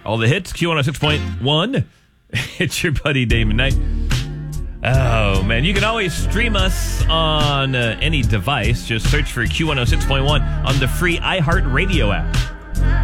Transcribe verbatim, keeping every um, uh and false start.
All the hits, Q one oh six point one. It's your buddy Damon Knight. Oh, man. You can always stream us on uh, any device. Just search for Q one oh six point one on the free iHeartRadio app.